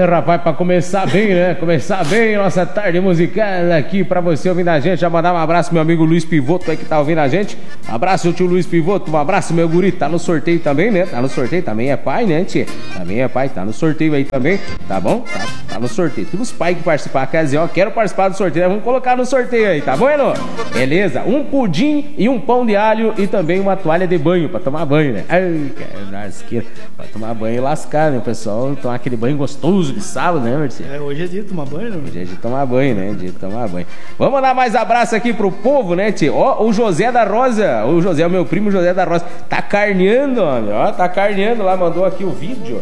rapaz, pra começar bem, né? Começar bem nossa tarde musical aqui pra você ouvindo a gente. Já mandar um abraço pro meu amigo Luiz Pivoto aí que tá ouvindo a gente. Um abraço, tio Luiz Pivoto. Um abraço, meu guri. Tá no sorteio também, né? Tá no sorteio. Também é pai, né, tia? Também é pai. Tá no sorteio aí também. Tá bom? Tá no sorteio. Todos os pais que participaram, quer dizer, ó, quero participar do sorteio. Vamos colocar no sorteio aí, tá bom, Eno? Beleza. Um pudim e um pão de alho e também uma toalha de banho pra tomar banho, né? Ai, cara, pra tomar banho e lascar, né, pessoal? Tomar aquele banho gostoso de sábado, né, Marcelo? Hoje é dia de tomar banho, né? Hoje é dia de tomar banho, né? Dia de tomar banho. Vamos mandar mais abraço aqui pro povo, né, tio? Ó, o José da Rosa. O José, o meu primo José da Rosa. Tá carneando, homem. Ó, tá carneando lá. Mandou aqui o vídeo.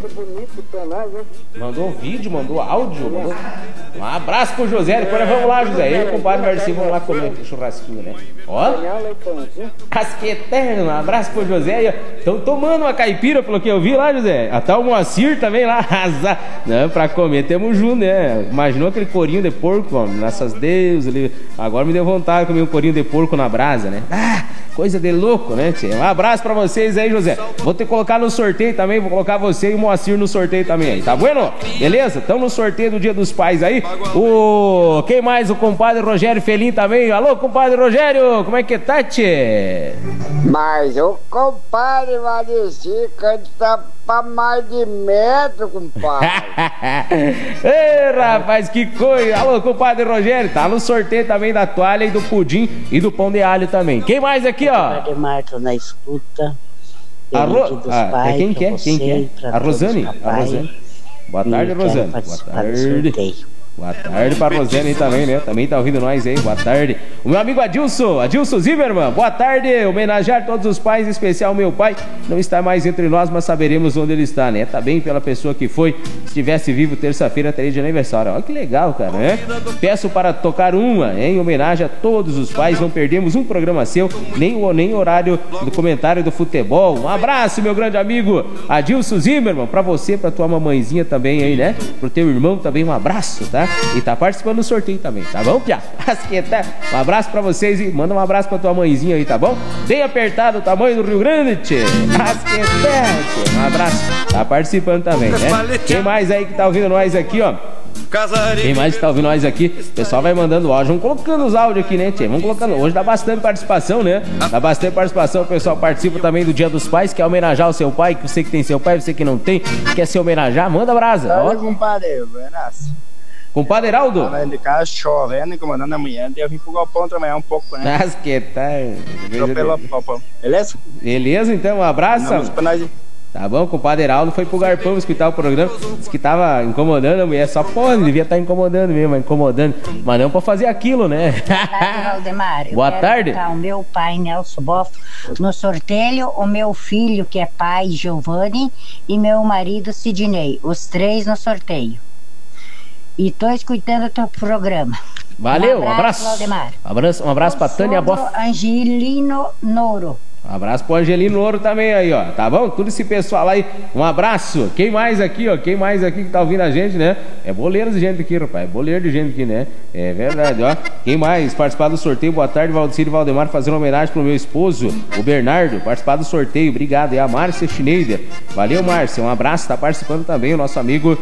Mandou vídeo, mandou áudio. Mandou... Um abraço pro José. Depois nós vamos lá, José. Eu e o compadre Marcinho vamos lá comer aquele churrasquinho, né? Ó. Casqueterno. Um abraço pro José. Estão tomando uma caipira, pelo que eu vi lá, José. Até o Moacir também lá. Não, pra comer temos junto, né? Imaginou aquele corinho de porco, homem. Nossas Deus ali. Agora me deu vontade de comer um corinho de porco na brasa, né? Ah, coisa de louco, né, tia? Um abraço pra vocês aí, José. Vou ter que colocar no sorteio também. Vou colocar você e o Moacir no sorteio também aí. Tá bueno? Beleza? Estamos no sorteio do Dia dos Pais aí. Quem mais? O compadre Rogério Felim também. Alô, compadre Rogério. Como é que tá, tchê? Mas o compadre Valdeci canta pra mais de metro, compadre. Ei, rapaz, que coisa. Alô, compadre Rogério. Tá no sorteio também da toalha e do pudim e do pão de alho também. Quem mais aqui, ó? Compadre Marcos na escuta. Quem que é? Quem que é? A Rosane? A Rosane. Boa tarde, Rosane. Boa tarde. Boa tarde pra Rosane aí também, né? Também tá ouvindo nós aí, boa tarde. O meu amigo Adilson Zimmermann, boa tarde. Homenagear todos os pais, em especial o meu pai. Não está mais entre nós, mas saberemos onde ele está, né? Tá bem pela pessoa que foi. Se estivesse vivo terça-feira, teria de aniversário. Olha que legal, cara, né? Peço para tocar uma, em homenagem a todos os pais. Não perdemos um programa seu, nem o horário do comentário do futebol. Um abraço, meu grande amigo Adilson Zimmermann, pra você, pra tua mamãezinha também aí, né? Pro teu irmão também, um abraço, tá? E tá participando do sorteio também, tá bom, Pia? Um abraço pra vocês e manda um abraço pra tua mãezinha aí, tá bom? Bem apertado o tamanho do Rio Grande, tchê. Um abraço. Tá participando também, né? Quem mais aí que tá ouvindo nós aqui, ó? Quem mais que tá ouvindo nós aqui? O pessoal vai mandando áudio. Vamos colocando os áudios aqui, né, tchê? Vamos colocando. Hoje dá bastante participação, né? Dá bastante participação. O pessoal participa também do Dia dos Pais. Quer homenagear o seu pai? Você que tem seu pai, você que não tem, quer se homenagear? Manda brasa. Olha, compadre, compadre Heraldo? Tava de casa chovendo, incomodando a mulher. Eu vim pro galpão trabalhar um pouco, né? Mas que tá. Atropelou pro galpão. Beleza? Beleza, então, um abraço. Tá bom, compadre Heraldo foi pro Garpão escutar o programa. Disse que tava incomodando a mulher. Só pode, devia estar incomodando mesmo, incomodando. Mas não pra fazer aquilo, né? Boa tarde, Valdemar. Boa tarde. O meu pai, Nelson Boff, no sorteio, o meu filho, que é pai, Giovanni, e meu marido, Sidney. Os três no sorteio. E tô escutando o teu programa. Valeu, um abraço. Valdemar. Um abraço pra Tânia Boff. Angelino Noro. Um abraço pro Angelino Ouro também aí, ó. Tá bom? Tudo esse pessoal aí. Um abraço. Quem mais aqui, ó? Quem mais aqui que tá ouvindo a gente, né? É boleiro de gente aqui, rapaz. É boleiro de gente aqui, né? É verdade, ó. Quem mais participar do sorteio? Boa tarde, Valdecir e Valdemar, fazendo homenagem pro meu esposo, o Bernardo, participar do sorteio. Obrigado. E a Márcia Schneider. Valeu, Márcia. Um abraço. Tá participando também o nosso amigo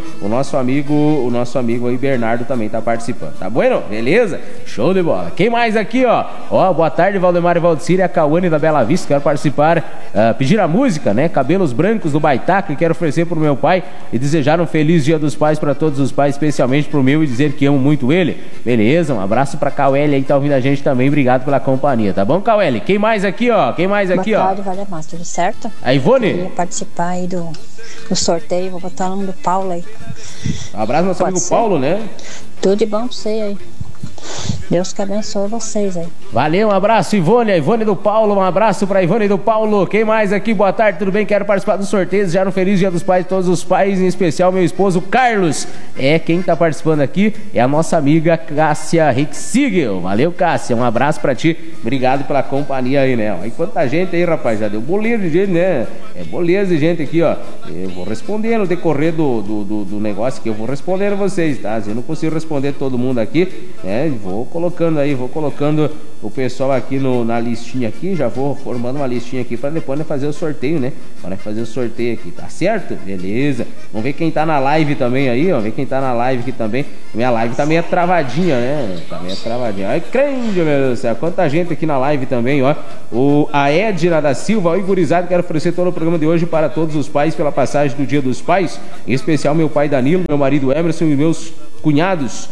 aí, Bernardo, também tá participando. Tá bueno? Beleza? Show de bola. Quem mais aqui, ó? Ó, boa tarde, Valdemar e Valdecir e a Cauane da Bela Vista. Quero participar, pedir a música, né? Cabelos Brancos do Baitaca, que quero oferecer pro meu pai e desejar um feliz Dia dos Pais para todos os pais, especialmente pro meu, e dizer que amo muito ele. Beleza, um abraço pra Caueli aí que tá ouvindo a gente também, obrigado pela companhia, tá bom, Caueli? Quem mais aqui, ó? Boa tarde, Valdemar, tudo certo? A Ivone? Eu ia participar aí do sorteio, vou botar o nome do Paulo aí. Um abraço, nosso amigo Paulo, né? Tudo de bom pra você aí. Deus que abençoe vocês aí. Valeu, um abraço, Ivone, a Ivone do Paulo, um abraço pra Ivone do Paulo. Quem mais aqui? Boa tarde, tudo bem? Quero participar do sorteio, já no Feliz Dia dos Pais, todos os pais, em especial meu esposo Carlos. Quem tá participando aqui é a nossa amiga Cássia Rixigel. Valeu, Cássia, um abraço pra ti, obrigado pela companhia aí, né? Olha quanta gente aí, rapaz, já deu boleiro de gente, né? É boleiro de gente aqui, ó. Eu vou responder no decorrer do negócio que eu vou responder a vocês, tá? Eu não consigo responder todo mundo aqui, né? Vou colocar colocando aí, vou colocando o pessoal aqui na listinha aqui, já vou formando uma listinha aqui para depois fazer o sorteio, né? Para fazer o sorteio aqui, tá certo? Beleza. Vamos ver quem tá na live também aí, ó. Ver quem tá na live aqui também. Minha live tá meio travadinha, né? Tá meio travadinha. Ai, crente, meu Deus do céu. Quanta gente aqui na live também, ó. A Edna da Silva, o gurizada, quero oferecer todo o programa de hoje para todos os pais pela passagem do Dia dos Pais, em especial meu pai Danilo, meu marido Emerson e meus cunhados,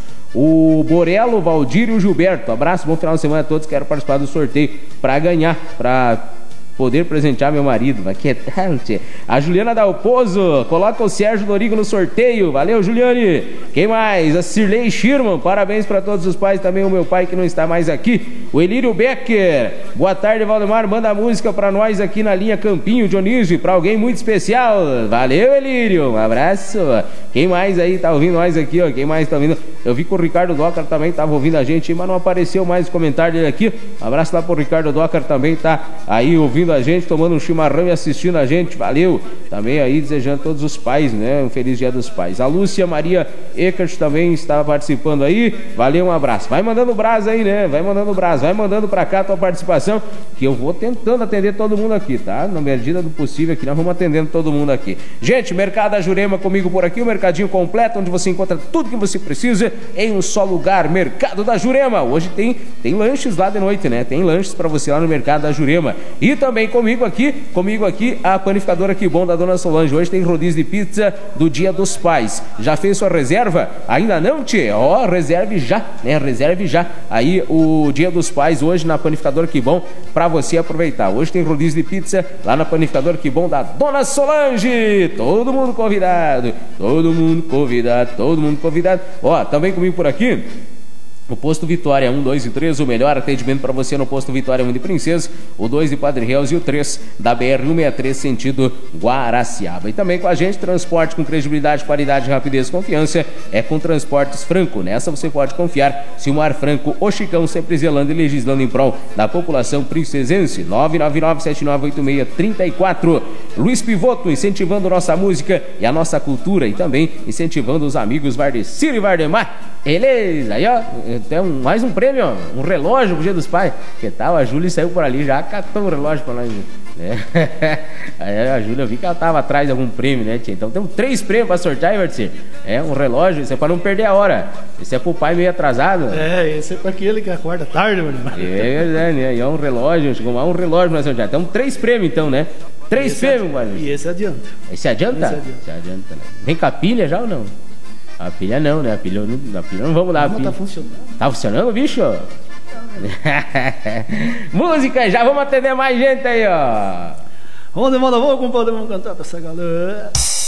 o Borelo, Valdir e o Gilberto. Abraço, bom final de semana a todos. Quero participar do sorteio para ganhar, para poder presentear meu marido. Vai que tal, tchê? A Juliana Dalpozo, coloca o Sérgio Dorigo no sorteio. Valeu, Juliane. Quem mais? A Cirlei Schirman, parabéns para todos os pais, também o meu pai que não está mais aqui. O Elírio Becker, boa tarde, Valdemar, manda a música para nós aqui na linha Campinho, Dionísio, para alguém muito especial. Valeu, Elírio, um abraço. Quem mais aí tá ouvindo nós aqui, ó? Quem mais tá ouvindo? Eu vi que o Ricardo Docker também tava ouvindo a gente, mas não apareceu mais o comentário dele aqui. Um abraço lá pro Ricardo Docker, também tá aí ouvindo a gente, tomando um chimarrão e assistindo a gente, valeu. Também aí desejando a todos os pais, né, um feliz Dia dos Pais. A Lúcia Maria Eckert também está participando aí, valeu, um abraço. Vai mandando brasa aí, né, vai mandando brasa, vai mandando pra cá a tua participação, que eu vou tentando atender todo mundo aqui, tá? Na medida do possível aqui, nós vamos atendendo todo mundo aqui. Gente, Mercado da Jurema comigo por aqui, o mercadinho completo, onde você encontra tudo que você precisa em um só lugar, Mercado da Jurema. Hoje tem lanches lá de noite, né? Tem lanches pra você lá no Mercado da Jurema. E também comigo aqui, a panificadora Que Bom da Dona Solange. Hoje tem rodízio de pizza do Dia dos Pais. Já fez sua reserva? Ainda não, tchê? Ó, reserve já, né? Reserve já. Aí o Dia dos Pais hoje na panificadora Que Bom pra você aproveitar. Hoje tem rodízio de pizza lá na panificadora Que Bom da Dona Solange. Todo mundo convidado. Todo mundo convidado. Todo mundo convidado. Ó, também comigo por aqui o Posto Vitória 1, 2 e 3, o melhor atendimento para você no Posto Vitória 1 de Princesa, o 2 de Padre Reus e o 3 da BR-163, sentido Guaraciaba. E também com a gente, transporte com credibilidade, qualidade, rapidez e confiança, é com Transportes Franco. Nessa você pode confiar. Silmar Franco, o Chicão, sempre zelando e legislando em prol da população princesense. 999-7986-34. Luiz Pivoto, incentivando nossa música e a nossa cultura, e também incentivando os amigos Vardecir e Vardemar. Beleza, aí ó, tem mais um prêmio, ó, um relógio pro Dia dos Pais. Que tal? A Júlia saiu por ali, já catou um relógio pra nós, né? Aí a Júlia, eu vi que ela tava atrás de algum prêmio, né, tia? Então temos 3 prêmios pra sortear, Vardecir. É, um relógio, isso é pra não perder a hora. Esse é pro pai meio atrasado. É, esse é pra aquele que acorda tarde, mano. É verdade, né? E é um relógio, chegou mais um relógio pra sortear. Então 3 prêmios então, né? 3 prêmios, mano. E esse adianta. Esse adianta? Esse adianta, né? Vem com a pilha já ou não? A pilha não, né? A pilha não vamos dar. Não tá funcionando. Tá funcionando, bicho? Música, já vamos atender mais gente aí, ó. Vamos, compadre, vamos cantar pra essa galera.